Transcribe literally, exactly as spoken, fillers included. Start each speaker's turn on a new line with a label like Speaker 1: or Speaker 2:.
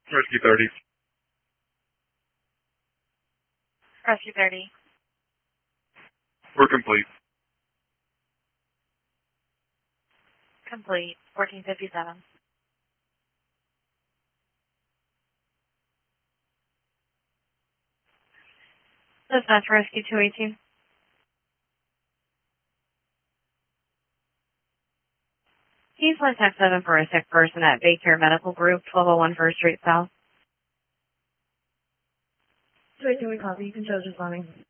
Speaker 1: Rescue thirty.
Speaker 2: Rescue thirty.
Speaker 1: We're complete.
Speaker 2: Complete. fourteen fifty-seven. Dispatch Rescue two eighteen. He's one ten seven for a sick person at Baycare Medical Group, twelve oh one First Street South.
Speaker 3: two eighteen, we copy. You can show responding.